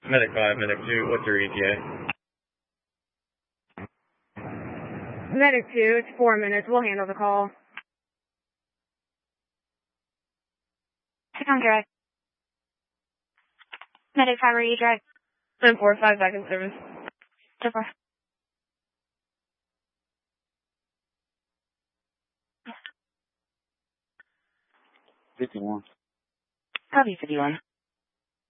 Medic 5, Medic 2, what's your ETA? Medic 2, it's 4 minutes. We'll handle the call. On drive. Medic 5, are you drive? 10-4, 5 back in service. 10-4. Yes. 51. Copy 51.